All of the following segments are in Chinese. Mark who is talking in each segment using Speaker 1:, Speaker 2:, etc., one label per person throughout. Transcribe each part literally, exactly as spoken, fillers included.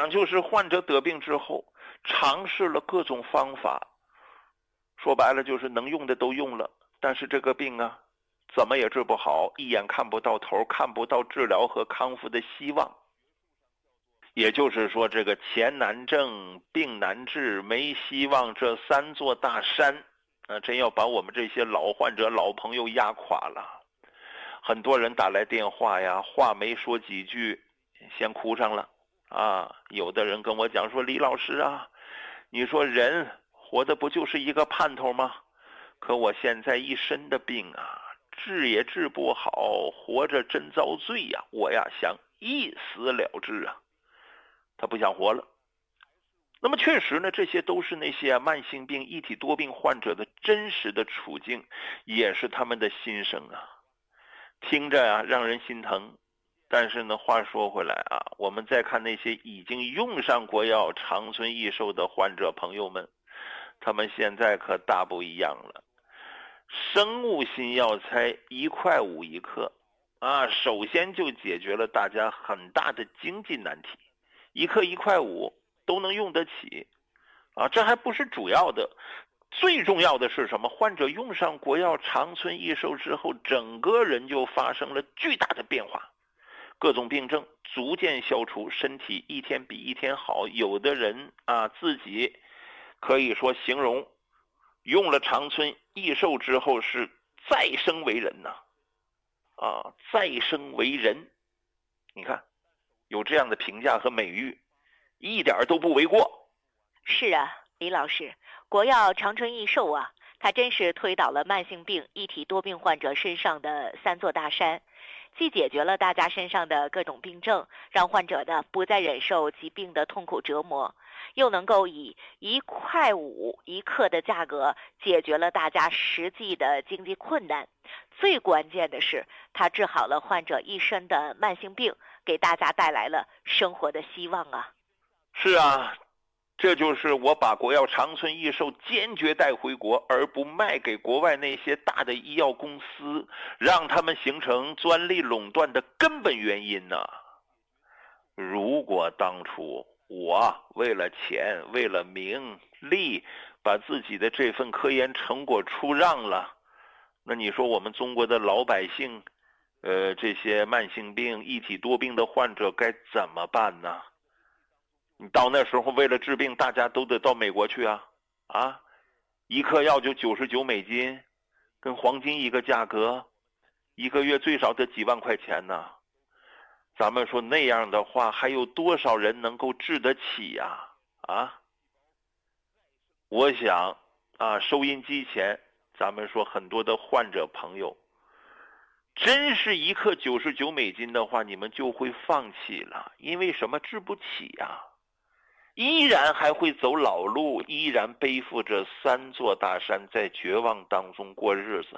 Speaker 1: 讲就是患者得病之后，尝试了各种方法，说白了就是能用的都用了，但是这个病啊，怎么也治不好，一眼看不到头，看不到治疗和康复的希望。也就是说，这个钱难挣，病难治，没希望，这三座大山啊，真要把我们这些老患者、老朋友压垮了。很多人打来电话呀，话没说几句，先哭上了啊。有的人跟我讲说，李老师啊，你说人活的不就是一个盼头吗？可我现在一身的病啊，治也治不好，活着真遭罪呀！我呀想一死了之啊。他不想活了。那么确实呢，这些都是那些慢性病、一体多病患者的真实的处境，也是他们的心声啊。听着啊，让人心疼。但是呢，话说回来啊，我们再看那些已经用上国药长存益寿的患者朋友们，他们现在可大不一样了。生物新药材一块五一克啊，首先就解决了大家很大的经济难题。一克一块五都能用得起啊，这还不是主要的，最重要的是什么？患者用上国药长存益寿之后，整个人就发生了巨大的变化，各种病症逐渐消除，身体一天比一天好。有的人啊，自己可以说形容用了长存益寿之后是再生为人呐、啊，啊，再生为人，你看有这样的评价和美誉，一点都不为过。
Speaker 2: 是啊，李老师，国药长存益寿啊，它真是推倒了慢性病、一体多病患者身上的三座大山，既解决了大家身上的各种病症，让患者呢不再忍受疾病的痛苦折磨，又能够以一块五一克的价格解决了大家实际的经济困难。最关键的是，它治好了患者一身的慢性病，给大家带来了生活的希望啊。
Speaker 1: 是啊，这就是我把国药长存益寿坚决带回国，而不卖给国外那些大的医药公司，让他们形成专利垄断的根本原因呢、啊。如果当初我为了钱，为了名利，把自己的这份科研成果出让了，那你说我们中国的老百姓，呃，这些慢性病、一体多病的患者该怎么办呢？你到那时候为了治病，大家都得到美国去啊啊！一颗药就九十九美金，跟黄金一个价格，一个月最少得几万块钱呢。咱们说那样的话，还有多少人能够治得起呀？啊！我想啊，收音机前咱们说很多的患者朋友，真是一克九十九美金的话，你们就会放弃了，因为什么？治不起呀。依然还会走老路，依然背负着三座大山，在绝望当中过日子。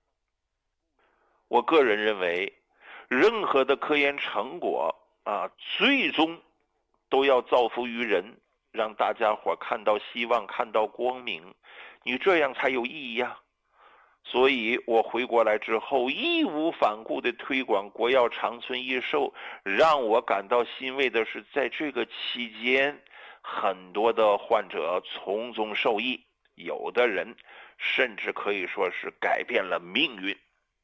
Speaker 1: 我个人认为，任何的科研成果啊，最终都要造福于人，让大家伙看到希望，看到光明，你这样才有意义呀。所以我回国来之后，义无反顾地推广国药长存益寿。让我感到欣慰的是，在这个期间，很多的患者从中受益，有的人甚至可以说是改变了命运。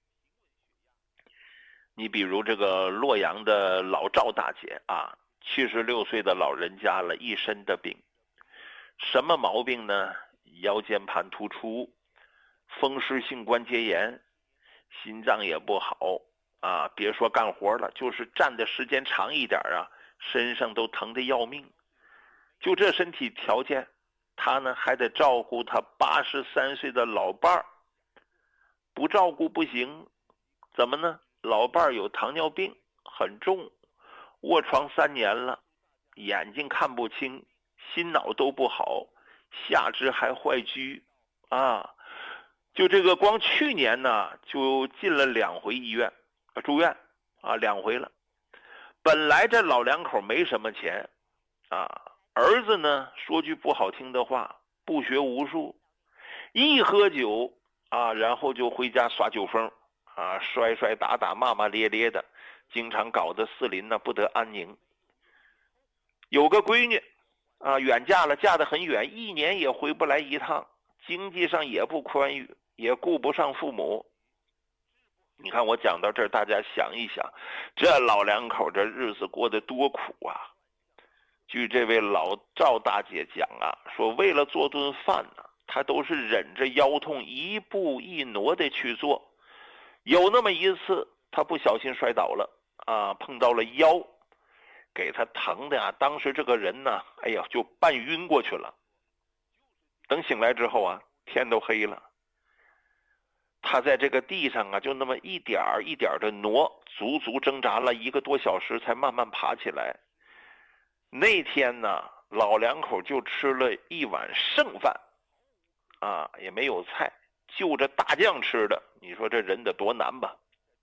Speaker 1: 你比如这个洛阳的老赵大姐啊，七十六岁的老人家了，一身的病，什么毛病呢？腰间盘突出，风湿性关节炎，心脏也不好啊，别说干活了，就是站的时间长一点啊，身上都疼得要命。就这身体条件，他呢还得照顾他八十三岁的老伴儿，不照顾不行。怎么呢？老伴儿有糖尿病，很重，卧床三年了，眼睛看不清，心脑都不好，下肢还坏疽啊。就这个光去年呢，就进了两回医院，住院啊，两回了。本来这老两口没什么钱啊。儿子呢，说句不好听的话，不学无术，一喝酒啊，然后就回家耍酒疯啊，摔摔打打，骂骂咧咧的，经常搞得四邻呢不得安宁。 有个闺女啊，远嫁了，嫁得很远，一年也回不来一趟，经济上也不宽裕，也顾不上父母。你看我讲到这儿，大家想一想，这老两口这日子过得多苦啊。据这位老赵大姐讲啊，说为了做顿饭呢，她都是忍着腰痛一步一挪的去做。有那么一次她不小心摔倒了啊，碰到了腰，给她疼的啊，当时这个人呢，哎呀就半晕过去了。等醒来之后啊，天都黑了。他在这个地上啊，就那么一点儿一点的挪，足足挣扎了一个多小时，才慢慢爬起来。那天呢，老两口就吃了一碗剩饭，啊，也没有菜，就着大酱吃的。你说这人得多难吧？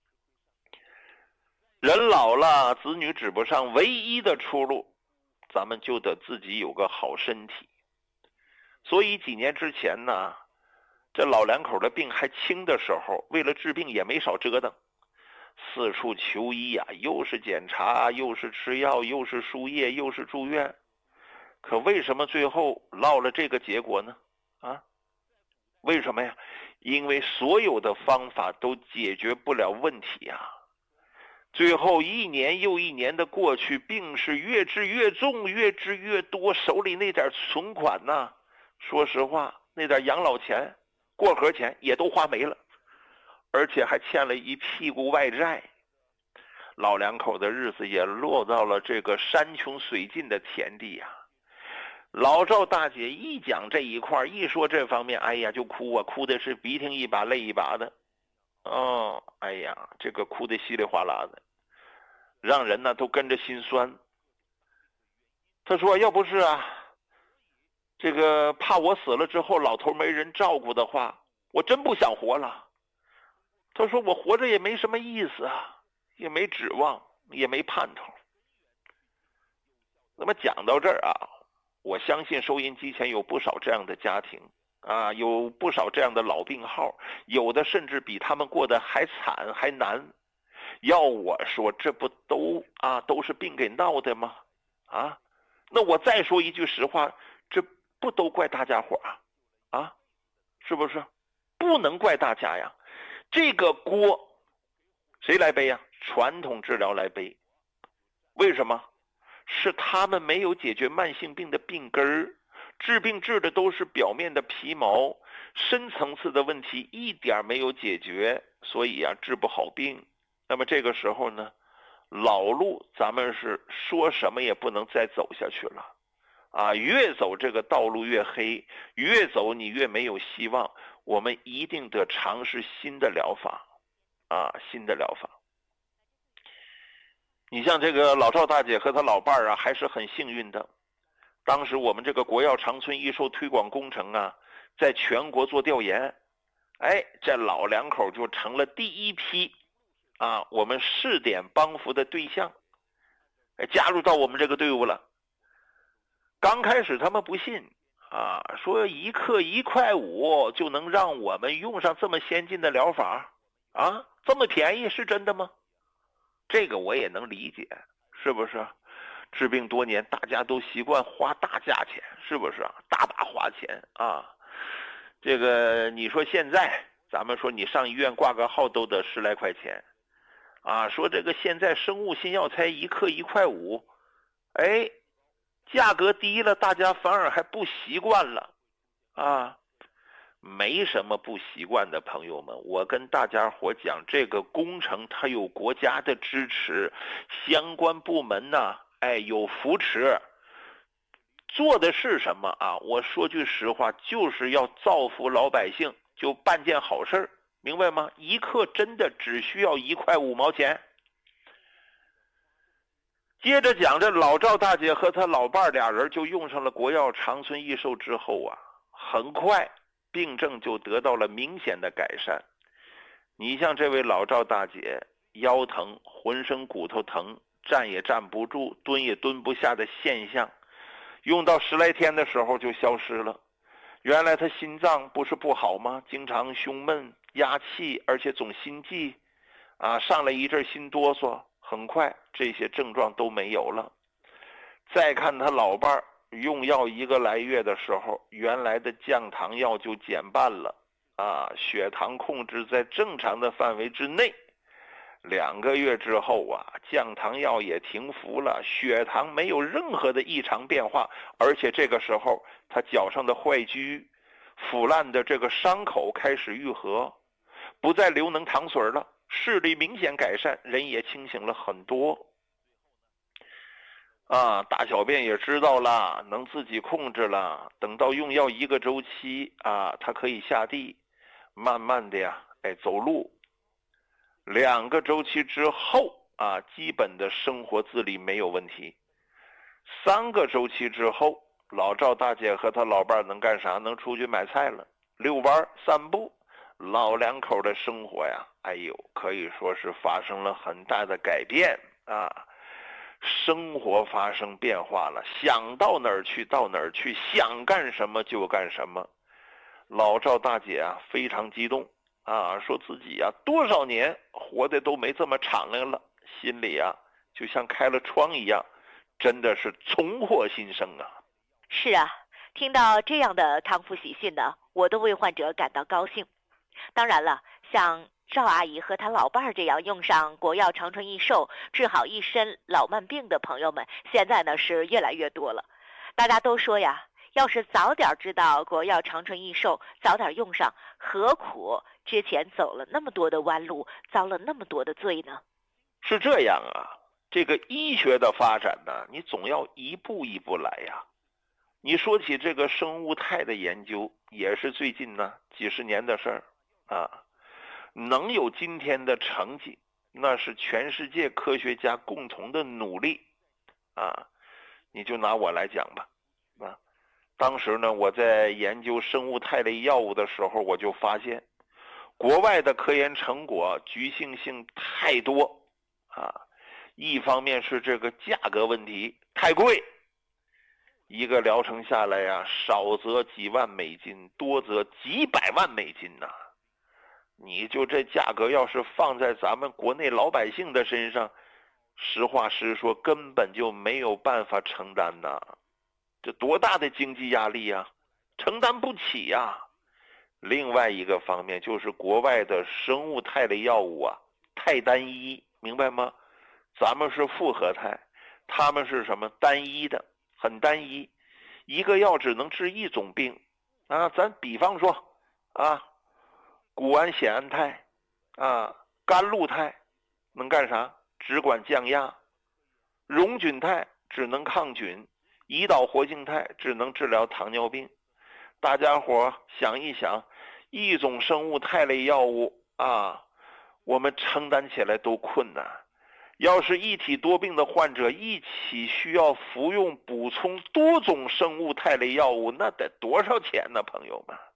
Speaker 1: 人老了，子女指不上，唯一的出路，咱们就得自己有个好身体。所以几年之前呢，这老两口的病还轻的时候，为了治病也没少折腾，四处求医呀、啊，又是检查，又是吃药，又是输液，又是住院。可为什么最后落了这个结果呢？啊，为什么呀？因为所有的方法都解决不了问题啊。最后一年又一年的过去，病是越治越重，越治越多，手里那点存款呐、啊，说实话，那点养老钱、过河钱也都花没了，而且还欠了一屁股外债。老两口的日子也落到了这个山穷水尽的田地呀、啊。老赵大姐一讲这一块，一说这方面，哎呀就哭啊，哭的是鼻涕一把泪一把的。哦，哎呀，这个哭的稀里哗啦的，让人呢都跟着心酸。他说要不是啊，这个怕我死了之后老头没人照顾的话，我真不想活了。他说我活着也没什么意思啊，也没指望，也没盼头。那么讲到这儿啊，我相信收音机前有不少这样的家庭啊，有不少这样的老病号，有的甚至比他们过得还惨还难。要我说，这不都啊都是病给闹的吗？啊，那我再说一句实话，这不都怪大家伙啊？啊，是不是？不能怪大家呀，这个锅谁来背呀？传统治疗来背。为什么？是他们没有解决慢性病的病根儿，治病治的都是表面的皮毛，深层次的问题一点没有解决，所以啊治不好病。那么这个时候呢，老路咱们是说什么也不能再走下去了啊！越走这个道路越黑，越走你越没有希望。我们一定得尝试新的疗法啊，新的疗法。你像这个老赵大姐和她老伴儿啊，还是很幸运的。当时我们这个国药长春益寿推广工程啊，在全国做调研，哎，这老两口就成了第一批啊，我们试点帮扶的对象，哎，加入到我们这个队伍了。刚开始他们不信啊，说一克一块五就能让我们用上这么先进的疗法啊，这么便宜是真的吗？这个我也能理解，是不是？治病多年，大家都习惯花大价钱，是不是啊？大把花钱啊！这个你说现在，咱们说你上医院挂个号都得十来块钱，啊，说这个现在生物新药才一克一块五，哎，价格低了，大家反而还不习惯了，啊。没什么不习惯的，朋友们，我跟大家伙讲，这个工程它有国家的支持，相关部门呢，哎，有扶持，做的是什么啊？我说句实话，就是要造福老百姓，就办件好事，明白吗？一克真的只需要一块五毛钱。接着讲，这老赵大姐和她老伴俩人就用上了国药长春益寿之后啊，很快病症就得到了明显的改善。你像这位老赵大姐，腰疼，浑身骨头疼，站也站不住，蹲也蹲不下的现象，用到十来天的时候就消失了。原来她心脏不是不好吗？经常胸闷、压气，而且总心悸，啊，上来一阵心哆嗦，很快这些症状都没有了。 再看他老伴儿用药一个来月的时候，原来的降糖药就减半了啊，血糖控制在正常的范围之内。两个月之后啊，降糖药也停服了，血糖没有任何的异常变化，而且这个时候他脚上的坏疽、腐烂的这个伤口开始愈合，不再流脓淌水了，视力明显改善，人也清醒了很多。啊，大小便也知道了，能自己控制了。等到用药一个周期啊，他可以下地，慢慢的呀，哎，走路。两个周期之后啊，基本的生活自理没有问题。三个周期之后，老赵大姐和他老伴能干啥？能出去买菜了，遛弯、散步。老两口的生活呀，哎呦，可以说是发生了很大的改变啊。生活发生变化了，想到哪儿去到哪儿去，想干什么就干什么。老赵大姐啊，非常激动啊，说自己啊多少年活的都没这么敞亮了，心里啊就像开了窗一样，真的是重获新生啊。
Speaker 2: 是啊，听到这样的康复喜讯呢，我都为患者感到高兴。当然了，像赵阿姨和她老伴儿这样用上国药长春益寿治好一身老慢病的朋友们，现在呢是越来越多了。大家都说呀，要是早点知道国药长春益寿，早点用上，何苦之前走了那么多的弯路，遭了那么多的罪呢？
Speaker 1: 是这样啊，这个医学的发展呢，你总要一步一步来呀。你说起这个生物态的研究，也是最近呢几十年的事儿啊。能有今天的成绩，那是全世界科学家共同的努力啊。你就拿我来讲吧啊，当时呢我在研究生物肽类药物的时候，我就发现国外的科研成果局限性太多啊。一方面是这个价格问题太贵，一个疗程下来呀、啊，少则几万美金，多则几百万美金呐、啊。你就这价格要是放在咱们国内老百姓的身上，实话实说根本就没有办法承担呐，这多大的经济压力啊，承担不起呀。另外一个方面就是国外的生物肽类药物啊太单一，明白吗？咱们是复合肽，他们是什么？单一的，很单一，一个药只能治一种病啊。咱比方说啊，谷氨酰胺肽啊，甘露肽能干啥？只管降压。溶菌肽只能抗菌，胰岛活性肽只能治疗糖尿病。大家伙想一想，一种生物肽类药物啊，我们承担起来都困难。要是一体多病的患者一起需要服用补充多种生物肽类药物，那得多少钱呢，朋友们？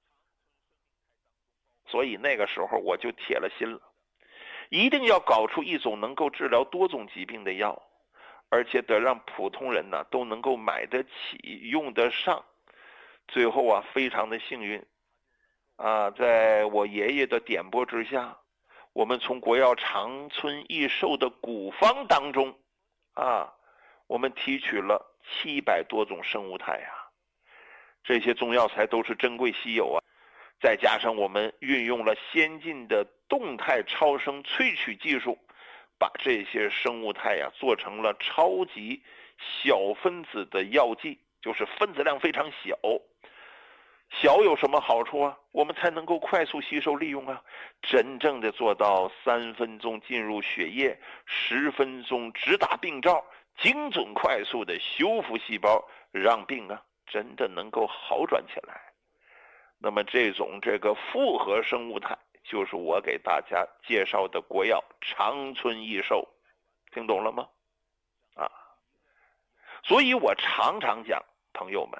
Speaker 1: 所以那个时候我就铁了心了，一定要搞出一种能够治疗多种疾病的药，而且得让普通人呢都能够买得起、用得上。最后啊，非常的幸运啊，在我爷爷的点拨之下，我们从国药长春益寿的古方当中啊，我们提取了七百多种生物肽啊，这些中药材都是珍贵稀有啊。再加上我们运用了先进的动态超声萃取技术，把这些生物肽呀做成了超级小分子的药剂，就是分子量非常小。小有什么好处啊？我们才能够快速吸收利用啊，真正的做到三分钟进入血液，十分钟直达病灶，精准快速的修复细胞，让病啊真的能够好转起来。那么这种这个复合生物肽，就是我给大家介绍的国药长春益寿，听懂了吗？啊，所以我常常讲，朋友们，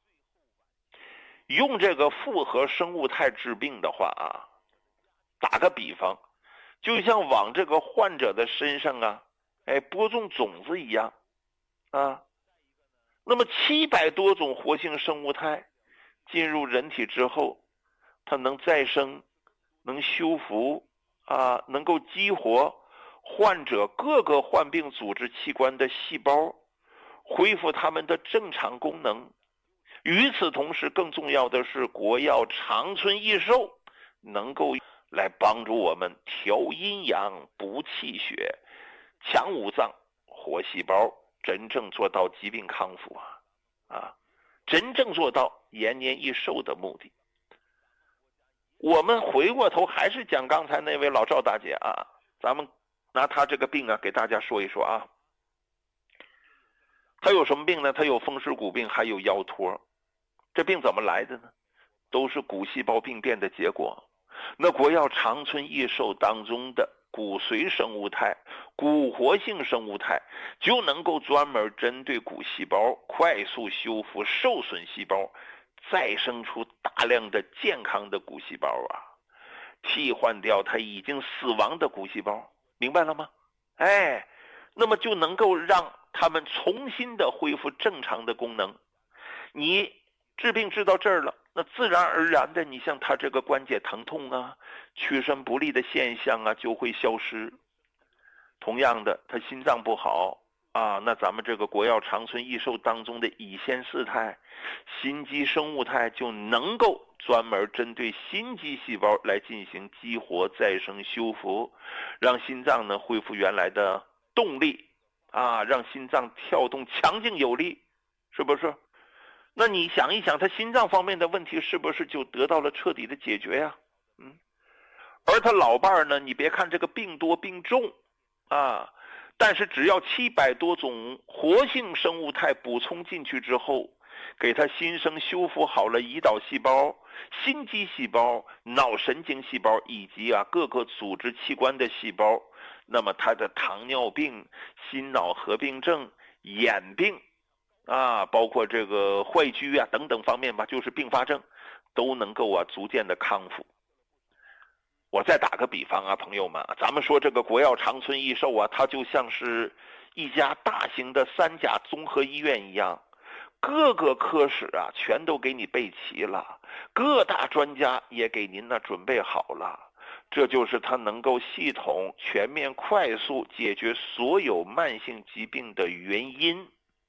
Speaker 1: 用这个复合生物肽治病的话啊，打个比方，就像往这个患者的身上啊，哎，播种种子一样啊。那么七百多种活性生物肽进入人体之后，它能再生，能修复啊，能够激活患者各个患病组织器官的细胞， 恢复他们的正常功能。与此同时，更重要的是国药长春益寿能够来帮助我们调阴阳、补气血、强五脏、活细胞，真正做到疾病康复啊啊，真正做到延年益寿的目的。我们回过头还是讲刚才那位老赵大姐啊，咱们拿她这个病啊给大家说一说啊。她有什么病呢？她有风湿骨病，还有腰托。这病怎么来的呢？都是骨细胞病变的结果。那国药长春益寿当中的骨髓生物肽、骨活性生物肽就能够专门针对骨细胞快速修复受损细胞，再生出大量的健康的骨细胞啊，替换掉它已经死亡的骨细胞，明白了吗？哎，那么就能够让它们重新的恢复正常的功能。你治病治到这儿了，那自然而然的，你像他这个关节疼痛啊、屈伸不利的现象啊就会消失。同样的，他心脏不好啊，那咱们这个国药长春益寿当中的乙酰四肽、心肌生物肽就能够专门针对心肌细胞来进行激活、再生、修复，让心脏呢恢复原来的动力啊，让心脏跳动强劲有力，是不是？那你想一想，他心脏方面的问题是不是就得到了彻底的解决呀？嗯，而他老伴儿呢，你别看这个病多病重啊，但是只要七百多种活性生物肽补充进去之后，给他新生修复好了胰岛细胞、心肌细胞、脑神经细胞以及啊各个组织器官的细胞，那么他的糖尿病、心脑合并症、眼病啊，包括这个坏疽啊等等方面吧，就是并发症都能够啊逐渐的康复。我再打个比方啊，朋友们，咱们说这个国药长春益寿啊，它就像是一家大型的三甲综合医院一样，各个科室啊全都给你备齐了，各大专家也给您呢准备好了，这就是它能够系统、全面、快速解决所有慢性疾病的原因。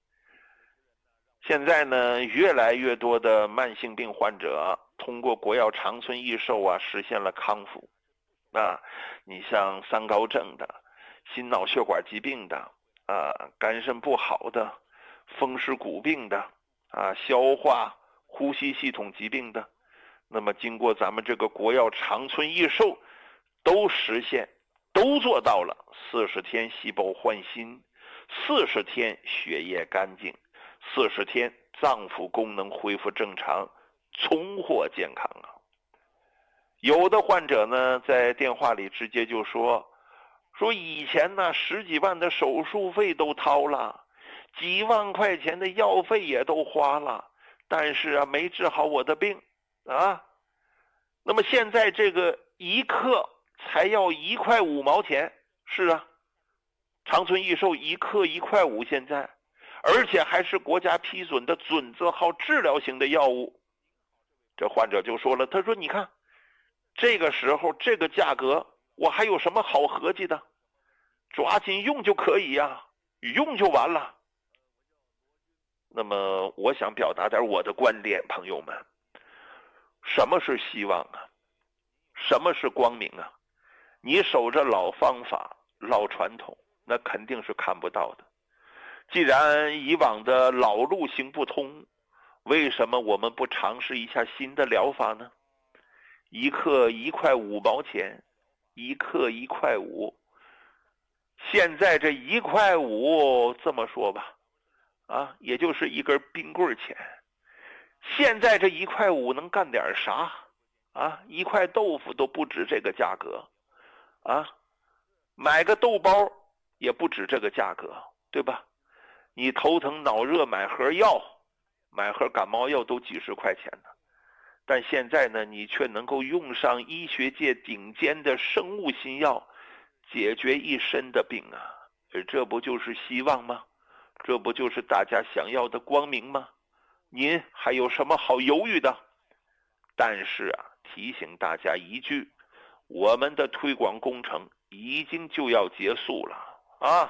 Speaker 1: 现在呢，越来越多的慢性病患者通过国药长春益寿啊，实现了康复。啊，你像三高症的、心脑血管疾病的、啊肝肾不好的、风湿骨病的、啊消化、呼吸系统疾病的，那么经过咱们这个国药长春益寿，都实现、都做到了四十天细胞换新，四十天血液干净，四十天脏腑功能恢复正常，重获健康啊！有的患者呢，在电话里直接就说，说以前呢十几万的手术费都掏了，几万块钱的药费也都花了，但是啊没治好我的病啊。那么现在这个一克才要一块五毛钱，是啊，长春益寿一克一块五现在。而且还是国家批准的准字号治疗型的药物。这患者就说了，他说你看这个时候这个价格我还有什么好合计的，抓紧用就可以呀、啊，用就完了。那么我想表达点我的观点，朋友们，什么是希望啊？什么是光明啊？你守着老方法、老传统，那肯定是看不到的。既然以往的老路行不通，为什么我们不尝试一下新的疗法呢？一克一块五毛钱，一克一块五。现在这一块五，这么说吧，啊，也就是一根冰棍钱。现在这一块五能干点啥？啊，一块豆腐都不止这个价格，啊，买个豆包也不止这个价格，对吧？你头疼脑热买盒药，买盒感冒药都几十块钱呢，但现在呢，你却能够用上医学界顶尖的生物新药，解决一身的病啊！这不就是希望吗？这不就是大家想要的光明吗？您还有什么好犹豫的？但是啊，提醒大家一句，我们的推广工程已经就要结束了啊！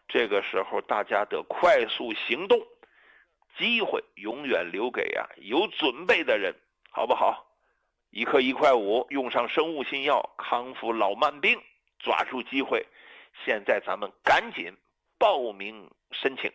Speaker 1: 这个时候大家得快速行动，机会永远留给啊有准备的人，好不好？一克一块五，用上生物新药康复老慢病，抓住机会。现在咱们赶紧报名申请。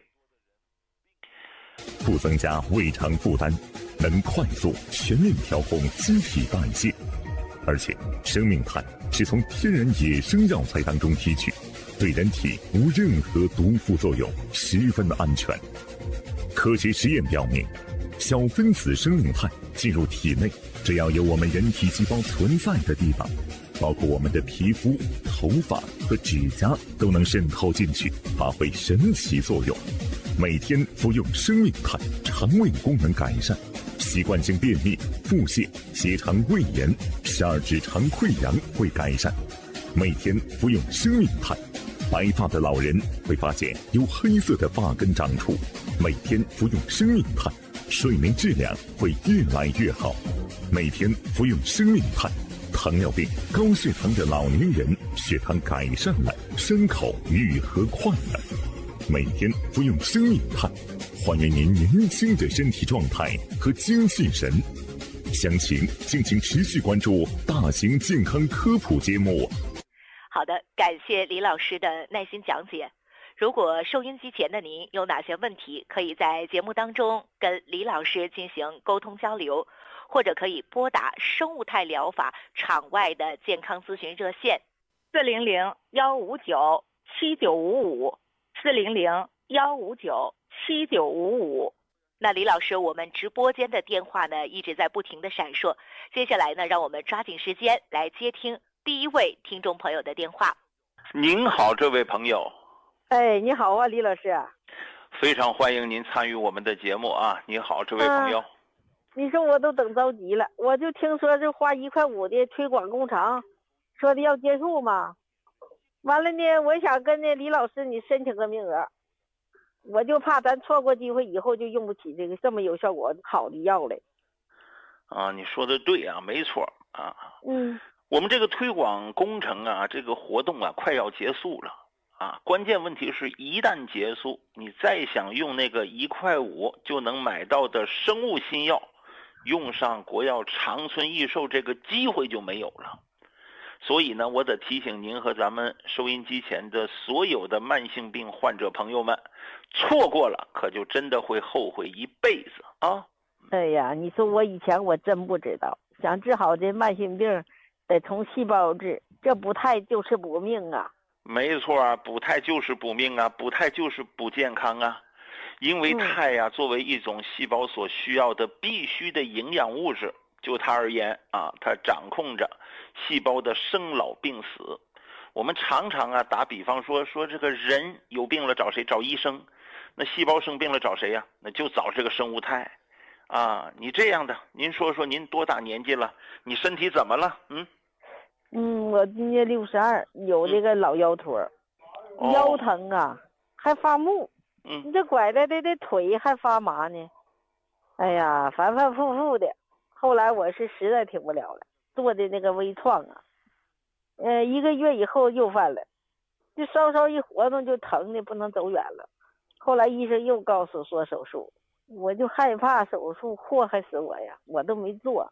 Speaker 3: 不增加胃肠负担，能快速全面调控机体代谢，而且生命炭是从天然野生药材当中提取，对人体无任何毒副作用，十分的安全。科学实验表明，小分子生命炭进入体内，只要有我们人体细胞存在的地方，包括我们的皮肤、头发和指甲，都能渗透进去，发挥神奇作用。每天服用生命炭，肠胃功能改善，习惯性便秘、腹泻、结肠胃炎、十二指肠溃疡会改善。每天服用生命炭，白发的老人会发现有黑色的发根长出。每天服用生命炭，睡眠质量会越来越好。每天服用生命炭，糖尿病、高血糖的老年人血糖改善了，伤口愈合快了。每天服用生命炭，还原您年轻的身体状态和精气神。详情敬请持续关注大型健康科普节目。
Speaker 2: 好的，感谢李老师的耐心讲解。如果收音机前的您有哪些问题，可以在节目当中跟李老师进行沟通交流，或者可以拨打生物态疗法场外的健康咨询热线
Speaker 4: 四零零幺五九七九五五。四零零幺五九七九五五。
Speaker 2: 那李老师，我们直播间的电话呢一直在不停的闪烁，接下来呢，让我们抓紧时间来接听第一位听众朋友的电话。
Speaker 1: 您好，这位朋友。
Speaker 5: 哎，你好啊，李老师。
Speaker 1: 非常欢迎您参与我们的节目啊！你好，这位朋友。
Speaker 5: 啊、你说我都等着急了，我就听说这花一块五的推广工程，说的要结束嘛。完了呢，我想跟那李老师你申请个名额，我就怕咱错过机会，以后就用不起这个这么有效果好的药了。
Speaker 1: 啊，你说的对啊，没错啊。
Speaker 5: 嗯，
Speaker 1: 我们这个推广工程啊，这个活动啊，快要结束了啊。关键问题是一旦结束，你再想用那个一块五就能买到的生物新药，用上国药长春益寿，这个机会就没有了。所以呢，我得提醒您和咱们收音机前的所有的慢性病患者朋友们，错过了可就真的会后悔一辈子啊！
Speaker 5: 哎呀，你说我以前我真不知道，想治好这慢性病得从细胞治，这补肽就是补命啊！
Speaker 1: 没错啊，补肽就是补命啊，补肽就是补健康啊。因为肽呀、啊，作为一种细胞所需要的必须的营养物质，就它而言啊，它掌控着细胞的生老病死。我们常常啊打比方说说这个人有病了找谁？找医生。那细胞生病了找谁呀、啊？那就找这个生物肽啊。你这样的，您说说您多大年纪了？你身体怎么了？嗯
Speaker 5: 嗯，我今年六十二，有这个老腰托、嗯、腰疼啊、哦、还发木。
Speaker 1: 嗯，
Speaker 5: 你这拐的这这腿还发麻呢。哎呀，反反复复的。后来我是实在挺不了了，做的那个微创啊，呃，一个月以后又犯了，就稍稍一活动就疼的不能走远了。后来医生又告诉说手术，我就害怕手术祸害死我呀，我都没做。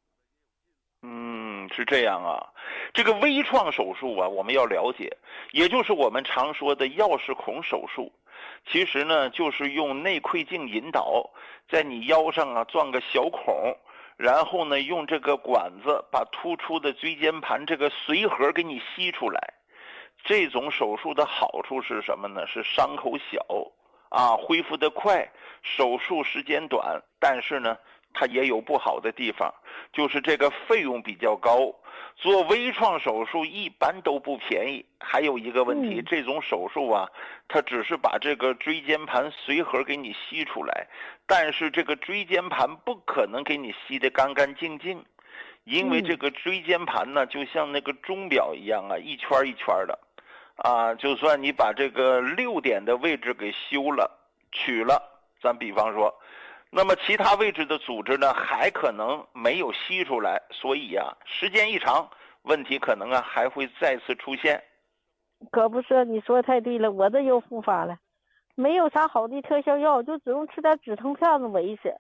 Speaker 1: 嗯，是这样啊。这个微创手术啊，我们要了解，也就是我们常说的钥匙孔手术。其实呢，就是用内窥镜引导，在你腰上啊钻个小孔。然后呢，用这个管子把突出的椎间盘这个髓核给你吸出来。这种手术的好处是什么呢？是伤口小啊，恢复得快，手术时间短。但是呢，它也有不好的地方，就是这个费用比较高。做微创手术一般都不便宜。还有一个问题，嗯、这种手术啊，它只是把这个椎间盘髓核给你吸出来，但是这个椎间盘不可能给你吸得干干净净，因为这个椎间盘呢，就像那个钟表一样啊，一圈一圈的，啊，就算你把这个六点的位置给修了、取了，咱比方说。那么其他位置的组织呢，还可能没有吸出来，所以啊，时间一长，问题可能啊还会再次出现。
Speaker 5: 可不是，你说太对了，我这又复发了，没有啥好的特效药，就只能吃点止疼片子维持。